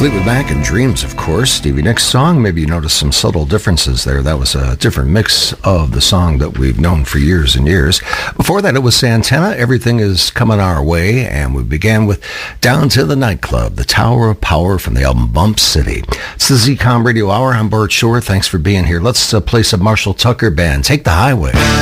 Fleetwood Mac and Dreams, of course. Stevie Nicks' song. Maybe you noticed some subtle differences there. That was a different mix of the song that we've known for years and years. Before that, it was Santana. Everything is coming our way. And we began with Down to the Nightclub, the Tower of Power from the album Bump City. It's the ZCOM Radio Hour. I'm Bart Shore. Thanks for being here. Let's play some Marshall Tucker Band. Take the Highway.